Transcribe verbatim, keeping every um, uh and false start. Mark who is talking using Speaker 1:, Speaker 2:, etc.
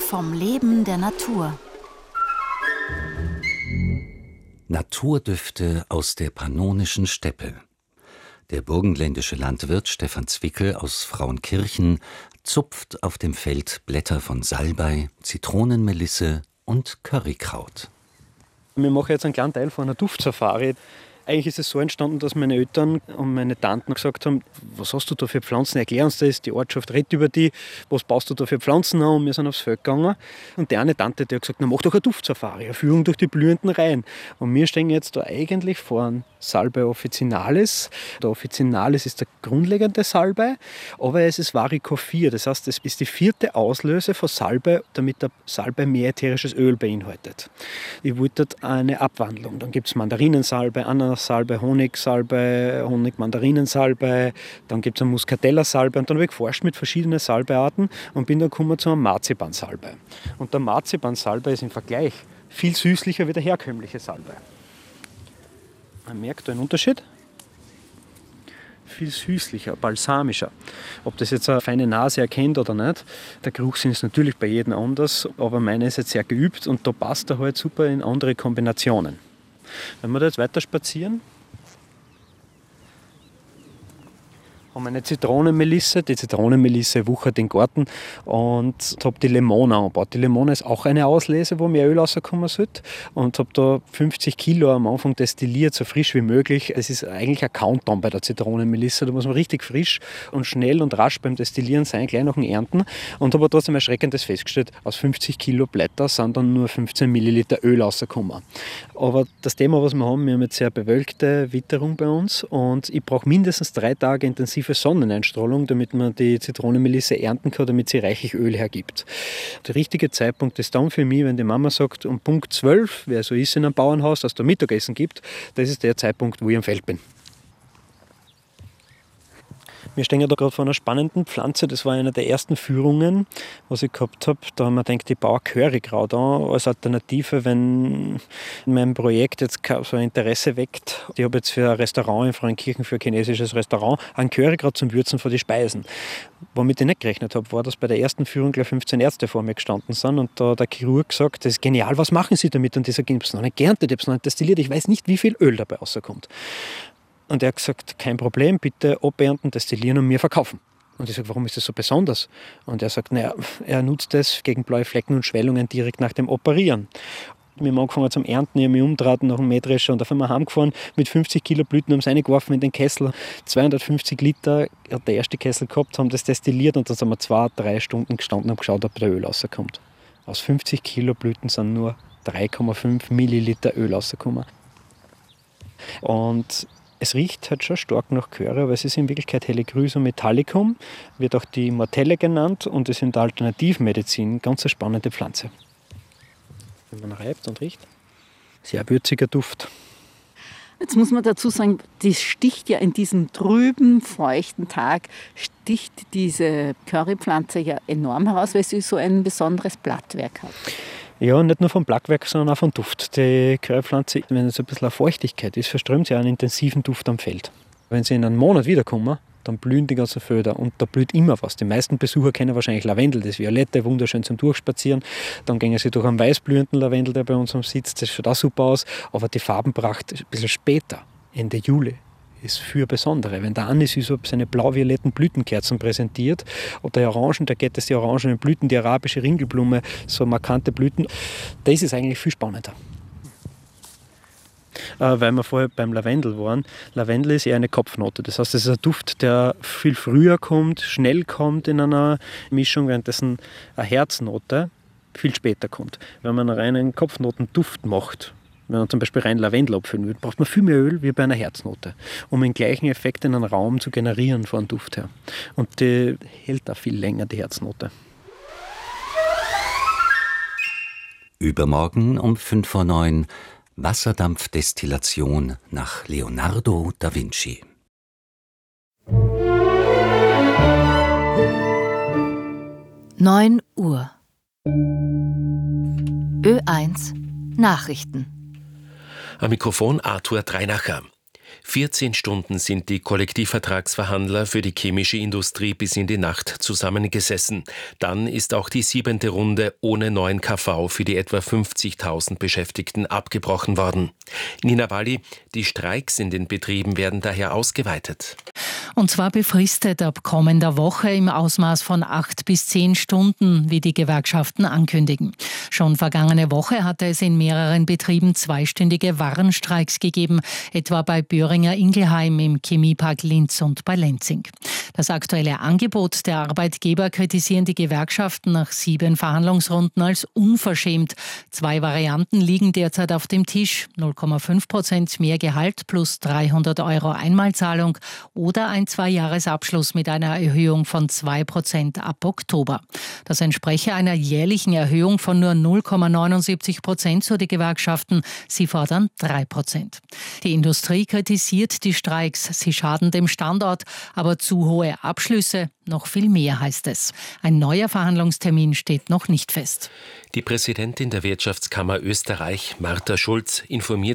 Speaker 1: vom Leben der Natur.
Speaker 2: Naturdüfte aus der pannonischen Steppe. Der burgenländische Landwirt Stefan Zwickel aus Frauenkirchen zupft auf dem Feld Blätter von Salbei, Zitronenmelisse und Currykraut.
Speaker 3: Wir machen jetzt einen kleinen Teil von einer Duftsafari. Eigentlich ist es so entstanden, dass meine Eltern und meine Tanten gesagt haben, was hast du da für Pflanzen, erklär uns das, die Ortschaft redet über die, was baust du da für Pflanzen an? Und wir sind aufs Feld gegangen. Und die eine Tante, die hat gesagt, na, mach doch eine Duftsafari, eine Führung durch die blühenden Reihen. Und wir stehen jetzt da eigentlich vor einem Salbei officinalis. Der officinalis ist der grundlegende Salbei, aber es ist Varicophyr, das heißt, es ist die vierte Auslöse von Salbei, damit der Salbei mehr ätherisches Öl beinhaltet. Ich wollte eine Abwandlung. Dann gibt es Mandarinensalbei, Ananassalbei, Honigsalbei, Honig-Mandarinensalbei, dann gibt es eine Muscatella-Salbei und dann habe ich geforscht mit verschiedenen Salbeiarten und bin dann gekommen zu einem Marzipan-Salbei. Und der Marzipan-Salbei ist im Vergleich viel süßlicher wie der herkömmliche Salbei. Man merkt da einen Unterschied. Viel süßlicher, balsamischer. Ob das jetzt eine feine Nase erkennt oder nicht, der Geruchssinn ist natürlich bei jedem anders, aber meine ist jetzt sehr geübt und da passt er halt super in andere Kombinationen. Wenn wir da jetzt weiter spazieren, haben wir eine Zitronenmelisse. Die Zitronenmelisse wuchert den Garten und habe die Limone angebaut. Die Limone ist auch eine Auslese, wo mehr Öl rauskommen sollte. Und habe da fünfzig Kilo am Anfang destilliert, so frisch wie möglich. Es ist eigentlich ein Countdown bei der Zitronenmelisse. Da muss man richtig frisch und schnell und rasch beim Destillieren sein, gleich nach dem Ernten. Und habe trotzdem Erschreckendes festgestellt, aus fünfzig Kilo Blätter sind dann nur fünfzehn Milliliter Öl rausgekommen. Aber das Thema, was wir haben, wir haben jetzt sehr bewölkte Witterung bei uns und ich brauche mindestens drei Tage intensiv Sonneneinstrahlung, damit man die Zitronenmelisse ernten kann, damit sie reichlich Öl hergibt. Der richtige Zeitpunkt ist dann für mich, wenn die Mama sagt, um Punkt zwölf, wer so ist in einem Bauernhaus, dass es da Mittagessen gibt, das ist der Zeitpunkt, wo ich am Feld bin. Wir stehen ja da gerade vor einer spannenden Pflanze. Das war eine der ersten Führungen, was ich gehabt habe. Da haben wir gedacht, ich baue Currykraut an als Alternative, wenn mein Projekt jetzt so ein Interesse weckt. Ich habe jetzt für ein Restaurant in Frauenkirchen, für ein chinesisches Restaurant, ein Currykraut zum Würzen von den Speisen. Womit ich nicht gerechnet habe, war, dass bei der ersten Führung gleich fünfzehn Ärzte vor mir gestanden sind und da der Chirurg gesagt, das ist genial, was machen Sie damit? Und ich sage, ich habe es noch nicht geerntet, ich habe es noch nicht destilliert, ich weiß nicht, wie viel Öl dabei rauskommt. Und er hat gesagt, kein Problem, bitte abernten, destillieren und mir verkaufen. Und ich sage, warum ist das so besonders? Und er sagt, naja, er nutzt das gegen blaue Flecken und Schwellungen direkt nach dem Operieren. Wir haben angefangen zum Ernten, ich habe mich umgedreht nach dem Mähdrescher und auf einmal heimgefahren mit fünfzig Kilo Blüten, haben es reingeworfen in den Kessel. zweihundertfünfzig Liter hat der erste Kessel gehabt, haben das destilliert und dann sind wir zwei, drei Stunden gestanden und haben geschaut, ob der Öl rauskommt. Aus fünfzig Kilo Blüten sind nur drei Komma fünf Milliliter Öl rausgekommen. Und es riecht halt schon stark nach Curry, aber es ist in Wirklichkeit Helichrysum metallicum, wird auch die Mortelle genannt und ist in der Alternativmedizin ganz eine spannende Pflanze. Wenn man reibt und riecht, sehr würziger Duft.
Speaker 4: Jetzt muss man dazu sagen, die sticht ja in diesem trüben, feuchten Tag, sticht diese Currypflanze ja enorm heraus, weil sie so ein besonderes Blattwerk hat.
Speaker 3: Ja, nicht nur vom Blattwerk, sondern auch vom Duft. Die Currypflanze, wenn es ein bisschen eine Feuchtigkeit ist, verströmt sie einen intensiven Duft am Feld. Wenn sie in einem Monat wiederkommen, dann blühen die ganzen Felder und da blüht immer was. Die meisten Besucher kennen wahrscheinlich Lavendel, das Violette, wunderschön zum Durchspazieren. Dann gehen sie durch einen weißblühenden Lavendel, der bei uns am Sitz, das schaut auch super aus. Aber die Farbenpracht ein bisschen später, Ende Juli, ist für Besondere. Wenn der Anisisop seine blau-violetten Blütenkerzen präsentiert oder die Orangen, da geht es die orangenen Blüten, die arabische Ringelblume, so markante Blüten, das ist eigentlich viel spannender. Äh, weil wir vorher beim Lavendel waren. Lavendel ist eher eine Kopfnote. Das heißt, es ist ein Duft, der viel früher kommt, schnell kommt in einer Mischung, währenddessen eine Herznote viel später kommt. Wenn man einen reinen Kopfnotenduft macht, wenn man zum Beispiel rein Lavendel abfüllen will, braucht man viel mehr Öl wie bei einer Herznote, um den gleichen Effekt in einem Raum zu generieren von Duft her. Und die hält auch viel länger, die Herznote.
Speaker 2: Übermorgen um fünf vor neun Wasserdampfdestillation nach Leonardo da Vinci.
Speaker 1: neun Uhr. Ö eins Nachrichten.
Speaker 5: Am Mikrofon Arthur Dreinacher. vierzehn Stunden sind die Kollektivvertragsverhandler für die chemische Industrie bis in die Nacht zusammengesessen. Dann ist auch die siebente Runde ohne neuen K V für die etwa fünfzigtausend Beschäftigten abgebrochen worden. Nina Walli, die Streiks in den Betrieben werden daher ausgeweitet.
Speaker 6: Und zwar befristet ab kommender Woche im Ausmaß von acht bis zehn Stunden, wie die Gewerkschaften ankündigen. Schon vergangene Woche hatte es in mehreren Betrieben zweistündige Warnstreiks gegeben, etwa bei Böhringer Ingelheim im Chemiepark Linz und bei Lenzing. Das aktuelle Angebot der Arbeitgeber kritisieren die Gewerkschaften nach sieben Verhandlungsrunden als unverschämt. Zwei Varianten liegen derzeit auf dem Tisch: null Komma fünf Prozent mehr Gehalt plus dreihundert Euro Einmalzahlung oder ein Zweijahresabschluss mit einer Erhöhung von zwei Prozent ab Oktober. Das entspreche einer jährlichen Erhöhung von nur null Komma neunundsiebzig Prozent, so die Gewerkschaften. Sie fordern drei Prozent. Die Industrie kritisiert die Streiks. Sie schaden dem Standort, aber zu hohe Abschlüsse noch viel mehr, heißt es. Ein neuer Verhandlungstermin steht noch nicht fest.
Speaker 5: Die Präsidentin der Wirtschaftskammer Österreich, Martha Schulz, informiert